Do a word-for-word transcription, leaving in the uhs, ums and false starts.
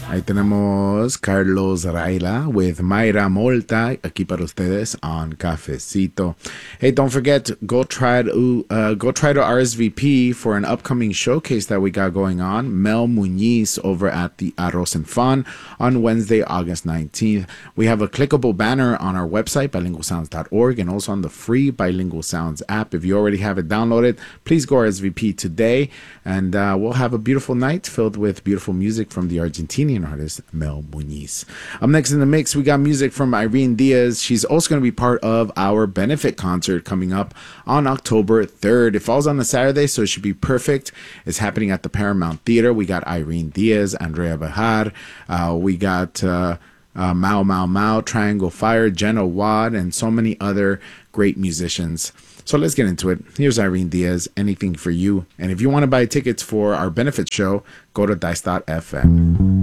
Ahí tenemos Carlos Raila with Mayra Molta aquí para ustedes on Cafecito. Hey, don't forget, go try to uh, go try to R S V P for an upcoming showcase that we got going on. Mel Muniz over at the Arroz and Fun on Wednesday, August nineteenth. We have a clickable banner on our website, bilingual sounds dot org, and also on the free Bilingual Sounds app. If you already have it downloaded, please go R S V P today, and uh, we'll have a beautiful night filled with beautiful music from the Argentinian artist Mel Muniz. Up next in the mix, we got music from Irene Diaz. She's also going to be part of our benefit concert coming up on October third. It falls on a Saturday, so it should be perfect. It's happening at the Paramount Theater. We got Irene Diaz, Andrea Bejar. Uh, we got uh, uh, Mao Mao Mao, Triangle Fire, Jenna Wad, and so many other great musicians. So let's get into it. Here's Irene Diaz, Anything for You. And if you want to buy tickets for our benefit show, go to dice dot f m.